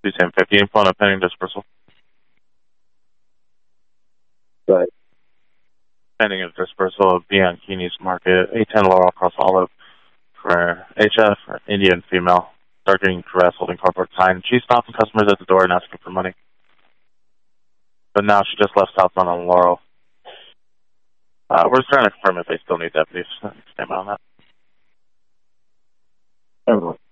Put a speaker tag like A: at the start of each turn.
A: 210-50, phone up pending dispersal.
B: Right.
A: Pending a dispersal of Bianchini's Market, 810 Laurel across Olive for HF, Indian female, start getting dressed, holding cardboard sign. She's stopping customers at the door and asking for money. But now she just left southbound on Laurel. We're just trying to confirm if they still need deputies. Stand by on that.
B: Everyone.